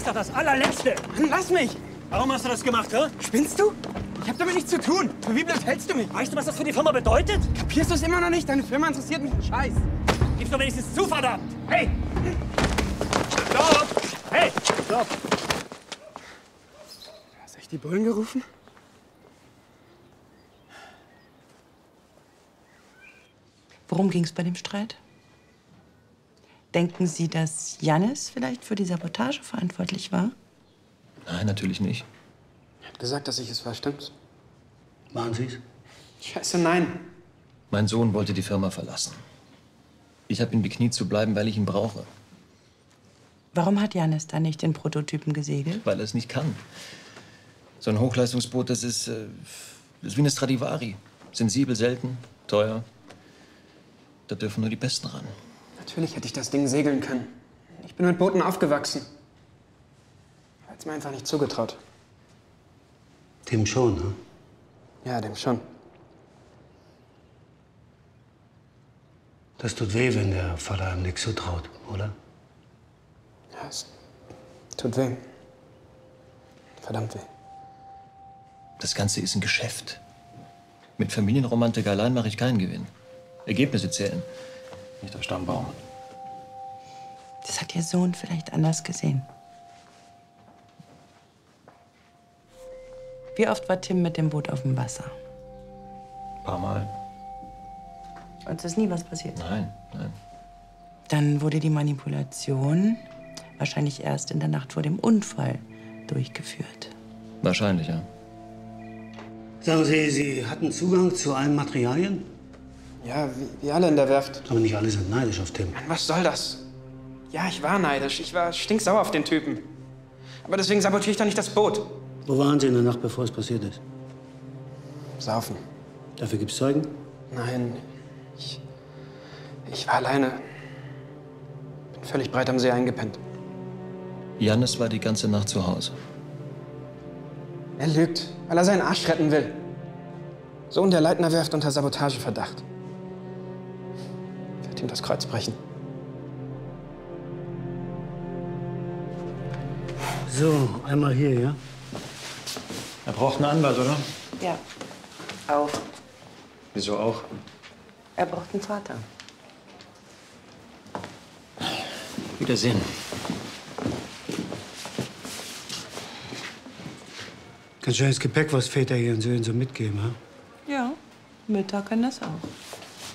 ist doch das allerletzte. Lass mich! Warum hast du das gemacht, hä? Spinnst du? Ich hab damit nichts zu tun. Für wie blöd hältst du mich? Weißt du, was das für die Firma bedeutet? Kapierst du es immer noch nicht? Deine Firma interessiert mich einen Scheiß. Gib's doch wenigstens zu, verdammt! Hey! Stopp! Hey! Stopp! Hast du echt die Bullen gerufen? Worum ging es bei dem Streit? Denken Sie, dass Jannis vielleicht für die Sabotage verantwortlich war? Nein, natürlich nicht. Er hat gesagt, dass ich es war, stimmt's? Waren Sie's? Scheiße, nein. Mein Sohn wollte die Firma verlassen. Ich habe ihn bekniet zu bleiben, weil ich ihn brauche. Warum hat Jannis dann nicht den Prototypen gesegelt? Weil er es nicht kann. So ein Hochleistungsboot, das ist wie eine Stradivari. Sensibel, selten, teuer. Da dürfen nur die Besten ran. Natürlich hätte ich das Ding segeln können. Ich bin mit Booten aufgewachsen. Ich hätte es mir einfach nicht zugetraut. Dem schon, ne? Ja, dem schon. Das tut weh, wenn der Vater einem nichts zutraut, oder? Ja, es tut weh. Verdammt weh. Das Ganze ist ein Geschäft. Mit Familienromantik allein mache ich keinen Gewinn. Ergebnisse zählen, nicht der Stammbaum. Das hat Ihr Sohn vielleicht anders gesehen. Wie oft war Tim mit dem Boot auf dem Wasser? Ein paar Mal. Und es ist nie was passiert? Nein, nein. Dann wurde die Manipulation wahrscheinlich erst in der Nacht vor dem Unfall durchgeführt. Wahrscheinlich, ja. Sagen Sie, Sie hatten Zugang zu allen Materialien? Ja, wie alle in der Werft. Aber nicht alle sind neidisch auf Tim. Mann, was soll das? Ja, ich war neidisch. Ich war stinksauer auf den Typen. Aber deswegen sabotiere ich doch nicht das Boot. Wo waren Sie in der Nacht, bevor es passiert ist? Saufen. Dafür gibt's Zeugen? Nein, ich war alleine. Bin völlig breit am See eingepennt. Jannis war die ganze Nacht zu Hause. Er lügt, weil er seinen Arsch retten will. Sohn der Leitner Werft unter Sabotageverdacht. Ich werde ihm das Kreuz brechen. So, einmal hier, ja? Er braucht einen Anwalt, oder? Ja, auch. Wieso auch? Er braucht einen Vater. Wiedersehen. Ganz schönes Gepäck, was Väter ihren Söhnen so mitgeben, ha? Ja, Mütter können das auch.